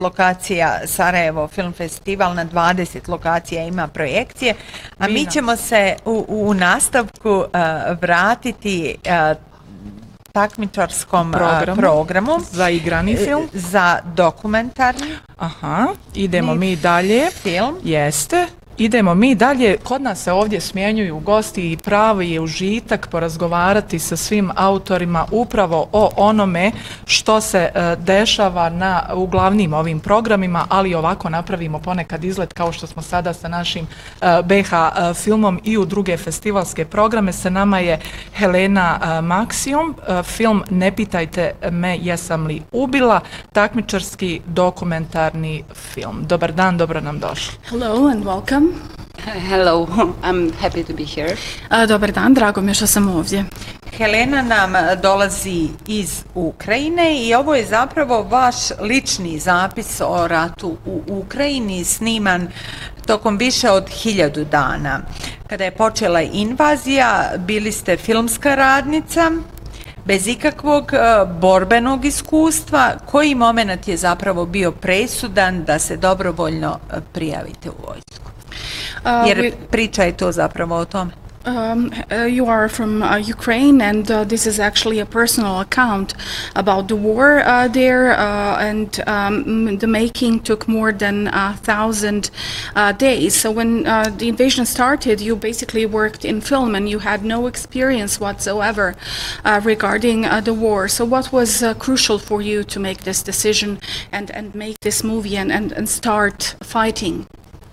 lokacija Sarajevo Film Festival, na 20 lokacija ima projekcije, a mi ćemo se u nastavku vratiti takmičarskom programu za igrani film, za dokumentarni. Aha, idemo mi dalje. Film. Jeste. Idemo mi dalje, kod nas se ovdje smjenjuju gosti i pravi je užitak porazgovarati sa svim autorima upravo o onome što se dešava u glavnim ovim programima, ali ovako napravimo ponekad izlet kao što smo sada sa našim BH filmom i u druge festivalske programe. Sa nama je Helena Maksijum, film Ne pitajte me jesam li ubila, takmičarski dokumentarni film. Dobar dan, dobro nam došli. Hello and welcome. Hello, I'm happy to be here. Dobar dan, drago mi je što sam ovdje. Helena nam dolazi iz Ukrajine i ovo je zapravo vaš lični zapis o ratu u Ukrajini, sniman tokom više od 1000 dana. Kada je počela invazija, bili ste filmska radnica, bez ikakvog borbenog iskustva. Koji moment je zapravo bio presudan da se dobrovoljno prijavite u vojsku? Jer priča je to zapravo o tome. You are from Ukraine, and this is actually a personal account about the war there, and the making took more than 1,000 days. So when the invasion started, you basically worked in film and you had no experience whatsoever regarding the war. So what was crucial for you to make this decision and make this movie and start fighting?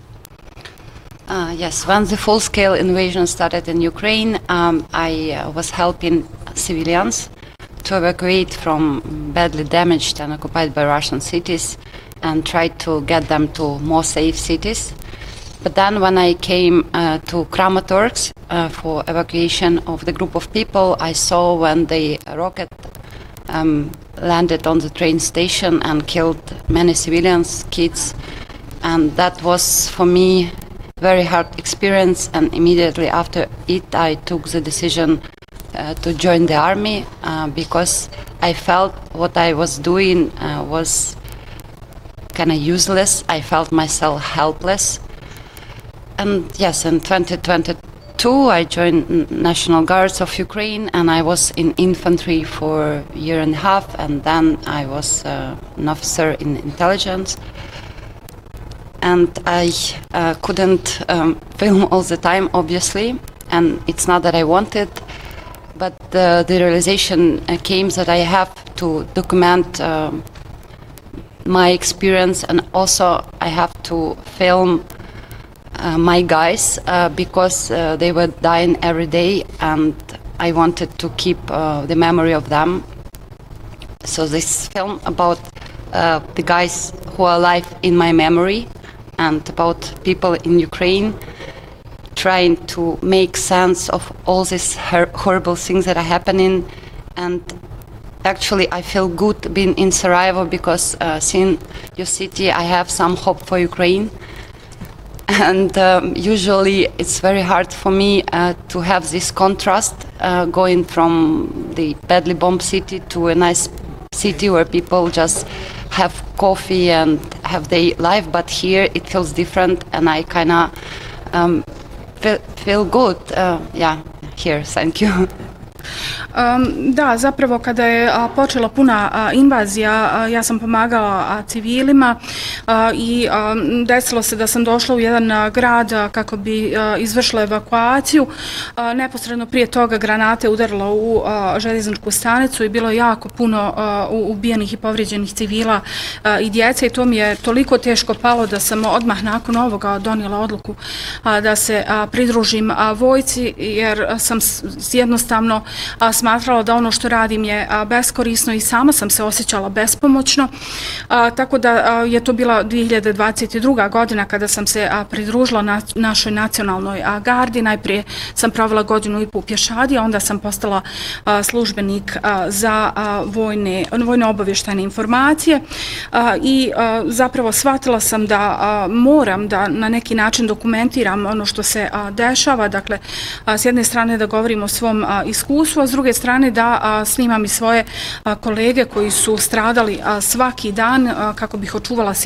Yes, when the full-scale invasion started in Ukraine, I was helping civilians to evacuate from badly damaged and occupied by Russian cities and tried to get them to more safe cities. But then when I came to Kramatorsk for evacuation of the group of people, I saw when the rocket landed on the train station and killed many civilians, kids, and that was for me very hard experience, and immediately after it I took the decision to join the army because I felt what I was doing was kind of useless. I felt myself helpless. And yes, in 2022 I joined National Guards of Ukraine, and I was in infantry for a year and a half, and then I was an officer in intelligence. And I couldn't film all the time, obviously, and it's not that I wanted, but the realization came that I have to document my experience, and also I have to film my guys because they were dying every day, and I wanted to keep the memory of them. So this film about the guys who are alive in my memory, and about people in Ukraine trying to make sense of all these horrible things that are happening. And actually I feel good being in Sarajevo because seeing your city I have some hope for Ukraine. And usually it's very hard for me to have this contrast going from the badly bombed city to a nice city where people just have coffee and have their life, but here it feels different, and I kind of feel good. Yeah, here, thank you. Da, zapravo kada je počela puna invazija, ja sam pomagala civilima i desilo se da sam došla u jedan grad kako bi izvršila evakuaciju. Neposredno prije toga granate udarila u željezničku stanicu i bilo jako puno ubijenih i povrijeđenih civila i djece, i to mi je toliko teško palo da sam odmah nakon ovoga donijela odluku da se pridružim vojci, jer sam jednostavno smatrala da ono što radim je beskorisno i sama sam se osjećala bespomoćno, tako da je to bila 2022. godina kada sam se pridružila našoj nacionalnoj gardi. Najprije sam provela 1.5 godinu u pješadi, a onda sam postala službenik za vojne obavještajne informacije i zapravo shvatila sam da moram da na neki način dokumentiram ono što se dešava, dakle s jedne strane da govorim o svom iskustvu, a s druge strane da snimam i svoje kolege koji su stradali svaki dan kako bih očuvala